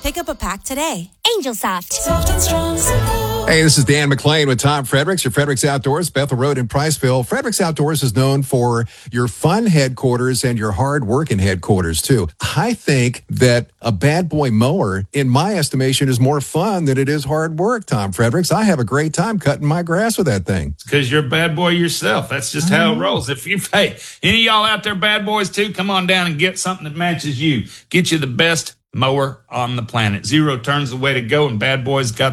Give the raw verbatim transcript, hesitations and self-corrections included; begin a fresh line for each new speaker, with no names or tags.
Pick up a pack today.
Angel Soft.
Soft and strong support.
Hey, this is Dan McClain with Tom Fredericks, your Fredericks Outdoors, Bethel Road in Priceville. Fredericks Outdoors is known for your fun headquarters and your hard-working headquarters, too. I think that a bad boy mower, in my estimation, is more fun than it is hard work, Tom Fredericks. I have a great time cutting my grass with that thing.
Because you're a bad boy yourself. That's just how it rolls. If you, hey, any of y'all out there bad boys, too, come on down and get something that matches you. Get you the best mower on the planet. Zero Turn's the way to go, and Bad Boys got